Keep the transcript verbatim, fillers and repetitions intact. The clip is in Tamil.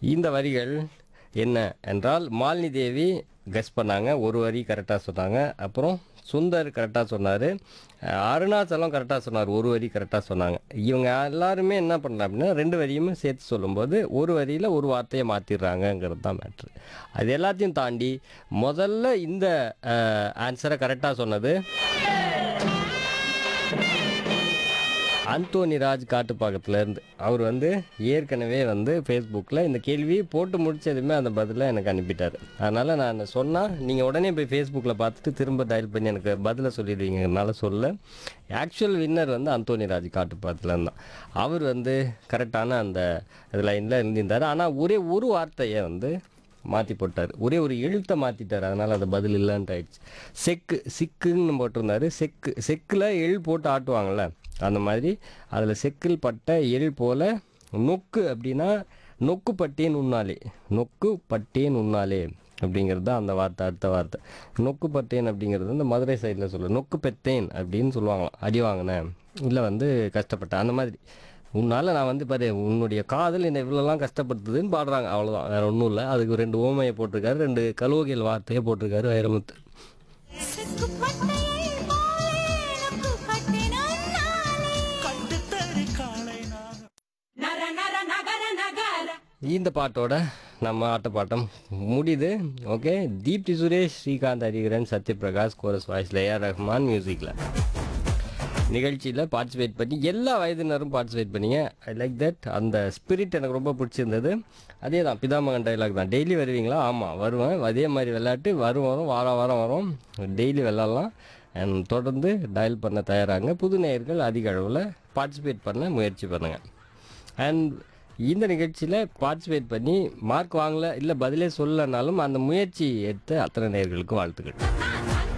இந்த வரிகள் என்ன என்றால் மாலினி தேவி கெஸ் பண்ணாங்க, ஒரு வரி கரெக்டாக சொன்னாங்க. அப்புறம் சுந்தர் கரெக்டாக சொன்னார், அருணாச்சலம் கரெக்டாக சொன்னார், ஒரு வரி கரெக்டாக சொன்னாங்க. இவங்க எல்லாருமே என்ன பண்ணலாம் அப்படின்னா ரெண்டு வரியுமே சேர்த்து சொல்லும்போது ஒரு வரியில் ஒரு வார்த்தையை மாற்றிடுறாங்கங்கிறது தான் மேட்ரு. அது எல்லாத்தையும் தாண்டி முதல்ல இந்த ஆன்சரை கரெக்டாக சொன்னது அந்தோனி ராஜ் காட்டுப்பாக்கத்துலேருந்து. அவர் வந்து ஏற்கனவே வந்து ஃபேஸ்புக்கில் இந்த கேள்வி போட்டு முடிச்சதுமே அந்த பதிலை எனக்கு அனுப்பிட்டார். அதனால் நான் சொன்னால் நீங்கள் உடனே போய் ஃபேஸ்புக்கில் பார்த்துட்டு திரும்ப டயல் பண்ணி எனக்கு பதிலை சொல்லிடுவீங்கனால சொல்ல. ஆக்சுவல் வின்னர் வந்து அந்தோனி ராஜ் காட்டுப்பாக்கத்துலேருந்து தான். அவர் வந்து கரெக்டான அந்த லைனில் இருந்திருந்தார். ஆனால் ஒரே ஒரு வார்த்தையை வந்து மாற்றி போட்டார், ஒரே ஒரு எழுத்தை மாற்றிட்டார். அதனால் அது பதில் இல்லைன்ட்டு ஆயிடுச்சு. செக்கு சிக்குன்னு போட்டிருந்தாரு. செக்கு செக்கில் எள் போட்டு ஆட்டுவாங்கள்ல, அந்த மாதிரி அதில் செக்கில் பட்ட எள் போல் நொக்கு அப்படின்னா நொக்கு பட்டேன் உண்ணாலே, நொக்கு பட்டேன் உண்ணாலே அப்படிங்கிறது தான் அந்த வார்த்தை. அடுத்த வார்த்தை நொக்கு பட்டேன் அப்படிங்கிறது வந்து மதுரை சைடில் சொல்ல நொக்கு பெத்தேன் அப்படின்னு சொல்லுவாங்களாம். அடி வாங்கினேன் இல்லை வந்து கஷ்டப்பட்டேன் அந்த மாதிரி. உன்னால் நான் வந்து பாரு உன்னுடைய காதல் என்னை இவ்வளோலாம் கஷ்டப்படுத்துதுன்னு பாடுறாங்க. அவ்வளோதான், வேறு ஒன்றும் இல்லை. அதுக்கு ரெண்டு ஓமையை போட்டிருக்காரு, ரெண்டு கலோகியல் வார்த்தையை போட்டிருக்காரு வைரமுத்து. இந்த பாட்டோட நம்ம ஆட்டப்பாட்டம் முடியுது. ஓகே, தீப்தி சுரேஷ், ஸ்ரீகாந்த் ஹரிகரன், சத்யபிரகாஷ் கோரஸ் வாய்ஸில், ஏஆர் ரஹ்மான் மியூசிக்கில் நிகழ்ச்சியில் பார்ட்டிசிபேட் பண்ணி எல்லா வயதினரும் பார்ட்டிசிபேட் பண்ணிங்க. I like that. அந்த ஸ்பிரிட் எனக்கு ரொம்ப பிடிச்சிருந்தது. அதே தான் பிதாமகன் டைலாக் தான். டெய்லி வருவீங்களா? ஆமாம் வருவேன். அதே மாதிரி விளையாட்டு வரும் வரும் வாரம் வாரம் வரும். டெய்லி விளாட்லாம். அண்ட் தொடர்ந்து டயல் பண்ண தயாராங்க. புது நேயர்கள் அதிக அளவில் பார்ட்டிசிபேட் பண்ண முயற்சி பண்ணுங்கள். அண்ட் இந்த நிகழ்ச்சியில் பார்ட்டிசிபேட் பண்ணி மார்க் வாங்கலை இல்லை பதிலே சொல்லலைனாலும் அந்த முயற்சி எடுத்த அத்தனை நேயர்களுக்கு வாழ்த்துக்கள்.